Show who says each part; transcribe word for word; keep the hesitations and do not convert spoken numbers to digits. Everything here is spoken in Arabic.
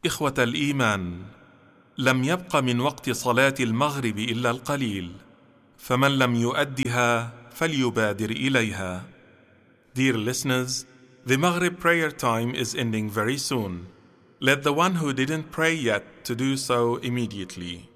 Speaker 1: إخوة الإيمان، لم يبق من وقت صلاة المغرب إلا القليل، فمن لم يؤدها فليبادر إليها. Dear listeners, the Maghrib prayer time is ending very soon. Let the one who didn't pray yet to do so immediately.